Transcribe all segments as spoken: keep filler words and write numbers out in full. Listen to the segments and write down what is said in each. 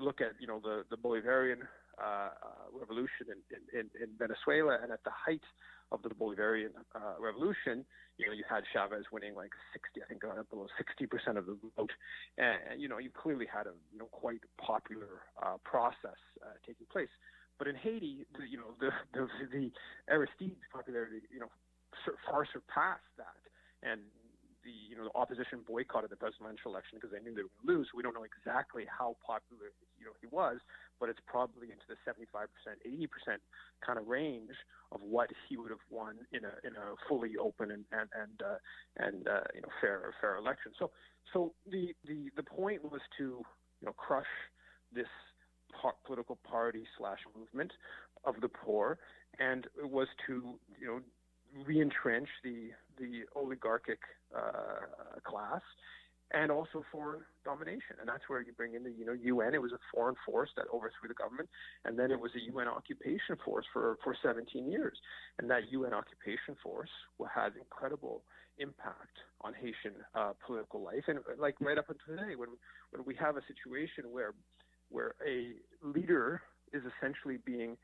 look at, you know, the, the Bolivarian uh, uh, revolution in, in, in Venezuela, and at the height of the Bolivarian uh, revolution, you know, you had Chavez winning like sixty, I think, uh, below sixty percent of the vote, and you know, you clearly had a, you know, quite popular uh, process uh, taking place. But in Haiti, the, you know, the the, the Aristide's popularity, you know, sur- far surpassed that, and the, you know, the opposition boycotted the presidential election because they knew they were going to lose. We don't know exactly how popular, you know, he was, but it's probably into the seventy-five percent, eighty percent kind of range of what he would have won in a in a fully open and and and, uh, and uh, you know, fair fair election. So so the, the the point was to, you know, crush this po- political party slash movement of the poor, and it was to, you know, re-entrench the the oligarchic uh, class, and also for domination. And that's where you bring in the, you know, U N. It was a foreign force that overthrew the government, and then it was a U N occupation force for, for seventeen years. And that U N occupation force had incredible impact on Haitian uh, political life. And like right up until today, when when we have a situation where where a leader is essentially being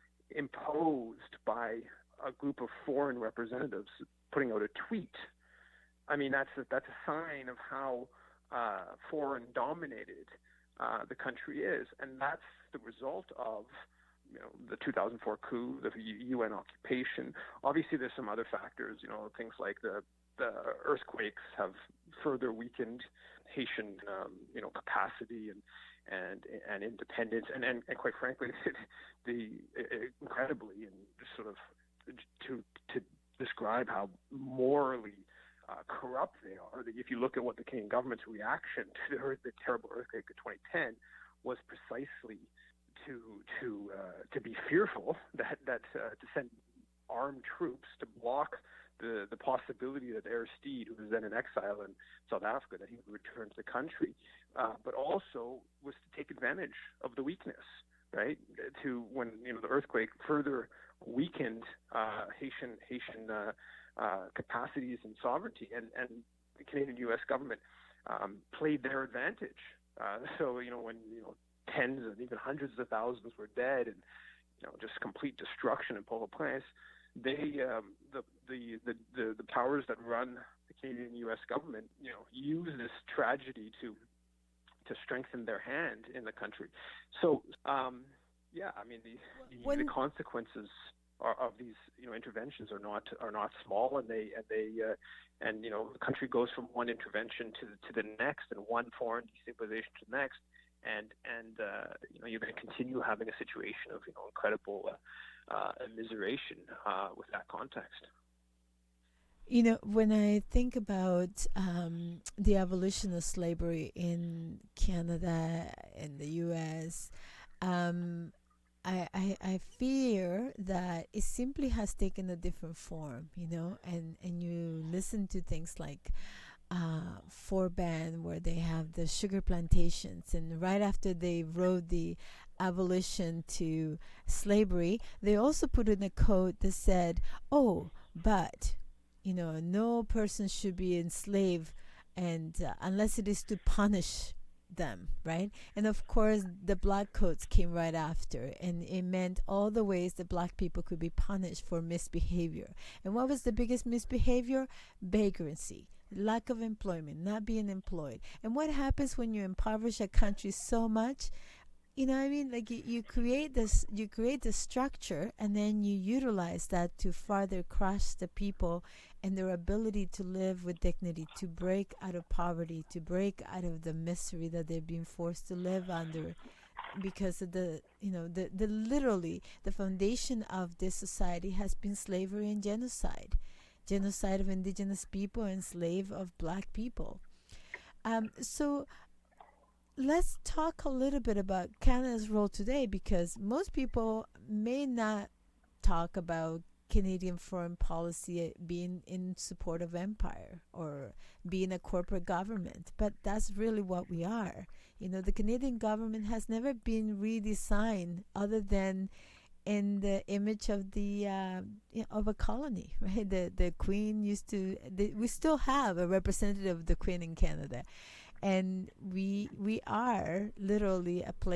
imposed by a group of foreign representatives putting out a tweet, I mean, that's a, that's a sign of how uh, foreign dominated uh, the country is, and that's the result of, you know, the two thousand four coup, the U N occupation. Obviously, there's some other factors, you know, things like the the earthquakes have further weakened Haitian, um, you know, capacity and and and independence, and and, and quite frankly, the incredibly and just sort of to to describe how morally uh, corrupt they are. If you look at what the Canadian government's reaction to the, the terrible earthquake of twenty ten was, precisely to to uh, to be fearful that that uh, to send armed troops to block the the possibility that Aristide, who was then in exile in South Africa, that he would return to the country, uh, but also was to take advantage of the weakness, right? To when, you know, the earthquake further weakened uh, Haitian Haitian uh, uh, capacities and sovereignty, and, and the Canadian U S government um, played their advantage. Uh, so, you know, when, you know, tens and even hundreds of thousands were dead, and, you know, just complete destruction in Port-au-Prince, they um, the, the the the the powers that run the Canadian U S government, you know, use this tragedy to to strengthen their hand in the country. So, um, yeah, I mean, the, the, the consequences are, of these, you know, interventions are not are not small, and they and they uh, and you know, the country goes from one intervention to to the next, and one foreign destabilization to the next, and and uh, you know, you're going to continue having a situation of, you know, incredible uh, uh, immiseration uh, with that context. You know, when I think about um, the abolition of slavery in Canada and the U S, um, I, I, I fear that it simply has taken a different form, you know, and, and you listen to things like uh, Forban, where they have the sugar plantations, and right after they wrote the abolition to slavery, they also put in a code that said, oh, but you know, no person should be enslaved, and uh, unless it is to punish them, right? And of course, the black codes came right after, and it meant all the ways that black people could be punished for misbehavior. And what was the biggest misbehavior? Vagrancy, lack of employment, not being employed. And what happens when you impoverish a country so much? You know what I mean? Like you, you create this, you create the structure, and then you utilize that to further crush the people and their ability to live with dignity, to break out of poverty, to break out of the misery that they've been forced to live under, because of the, you know, the, the literally the foundation of this society has been slavery and genocide, genocide of indigenous people and slave of black people. Um, so. Let's talk a little bit about Canada's role today, because most people may not talk about Canadian foreign policy being in support of empire or being a corporate government, but that's really what we are. You know, the Canadian government has never been redesigned other than in the image of the uh, you know, of a colony, right? The the Queen used to. The, we still have a representative of the Queen in Canada. And we we are literally a place